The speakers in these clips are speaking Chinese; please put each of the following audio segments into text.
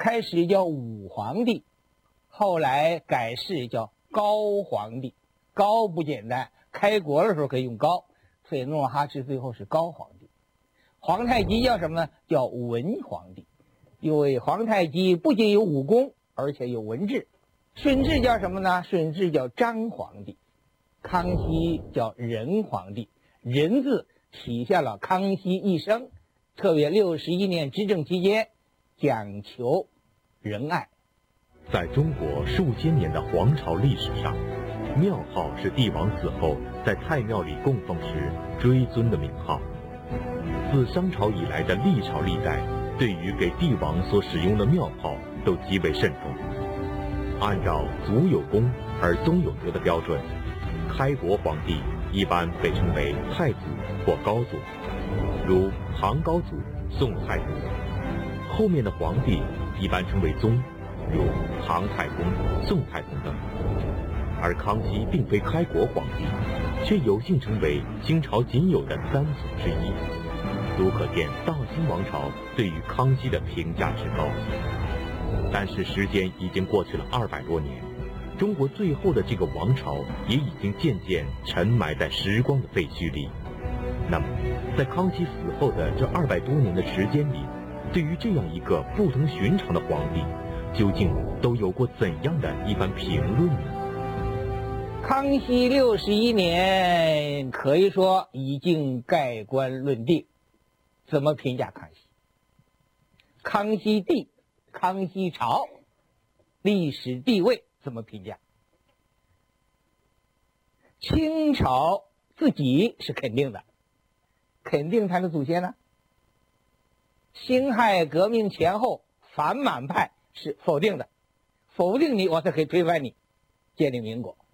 开始叫武皇帝，后来改谥叫高皇帝。高不简单，开国的时候可以用高，所以努尔哈赤最后是高皇帝。皇太极叫什么呢？叫文皇帝，因为皇太极不仅有武功，而且有文治。顺治叫什么呢？顺治叫张皇帝。康熙叫仁皇帝，仁字体现了康熙一生，特别61年执政期间讲求仁爱。 在中国数千年的皇朝历史上，庙号是帝王死后在太庙里供奉时追尊的名号。自商朝以来的历朝历代，对于给帝王所使用的庙号都极为慎重。按照祖有功而宗有德的标准，开国皇帝一般被称为太祖或高祖，如唐高祖、宋太祖。后面的皇帝一般称为宗，如唐太宗、宋太宗等。而康熙并非开国皇帝，却有幸成为清朝仅有的三祖之一，足可见大清王朝对于康熙的评价之高。但是时间已经过去了200多年，中国最后的这个王朝也已经渐渐沉埋在时光的废墟里。那么在康熙死后的这200多年的时间里，对于这样一个不同寻常的皇帝，究竟都有过怎样的一番评论呢？ 康熙61年可以说已经盖棺论定。怎么评价康熙？康熙帝、康熙朝历史地位怎么评价？清朝自己是肯定的，肯定他的祖先呢。辛亥革命前后反满派是否定的，否定你我才可以推翻你，建立民国。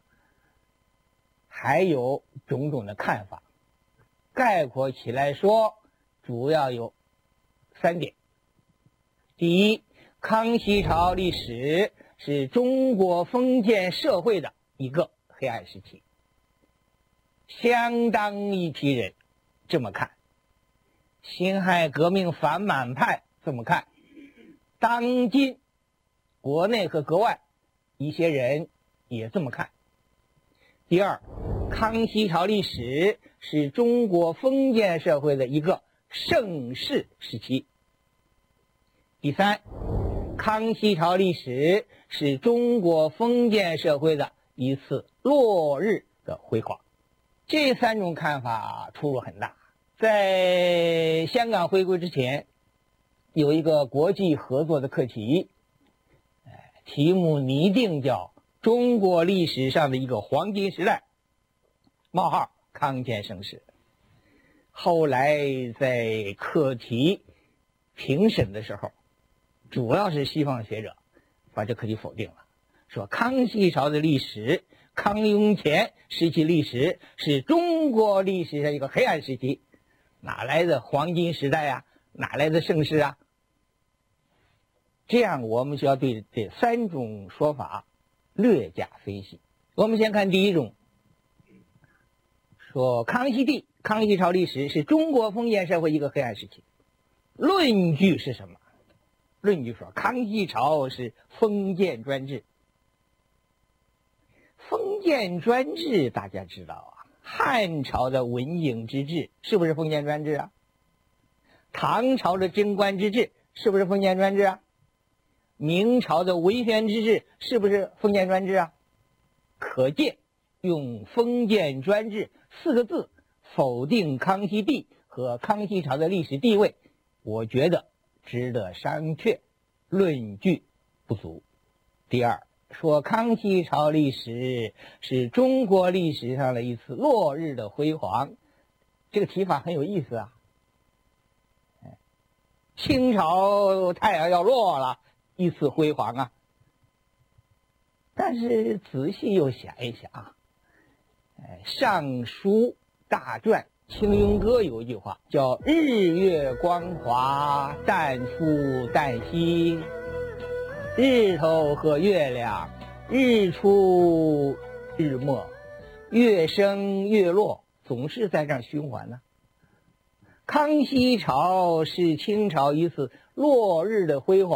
还有种种的看法，概括起来说主要有3点。第一，康熙朝历史是中国封建社会的一个黑暗时期，相当一批人这么看，辛亥革命反满派这么看，当今国内和国外一些人也这么看。第二，康熙朝历史是中国封建社会的一个盛世时期。第三，康熙朝历史是中国封建社会的一次落日的辉煌。这3种看法出入很大。在香港回归之前，有一个国际合作的课题，题目拟定叫中国历史上的一个黄金时代，冒号康乾盛世。后来在课题评审的时候，主要是西方学者把这课题否定了，说康熙朝的历史，康雍乾时期历史是中国历史上一个黑暗时期，哪来的黄金时代啊，哪来的盛世啊？这样我们就要对这3种说法略加分析。我们先看第一种，说康熙帝、康熙朝历史是中国封建社会一个黑暗时期。论据是什么？论据说康熙朝是封建专制。封建专制大家知道啊，汉朝的文景之治是不是封建专制啊？唐朝的贞观之治是不是封建专制啊？明朝的维权之治是不是封建专制啊？可见用封建专制4个字否定康熙帝和康熙朝的历史地位，我觉得值得商榷，论据不足。第二，说康熙朝历史是中国历史上的一次落日的辉煌，这个提法很有意思啊。清朝太阳要落了，一次辉煌啊。但是仔细又想一想啊，尚书大传清庸歌有一句话叫日月光华，旦复旦夕，日头和月亮日出日没，月升月落，总是在这儿循环呢。康熙朝是清朝一次落日的辉煌。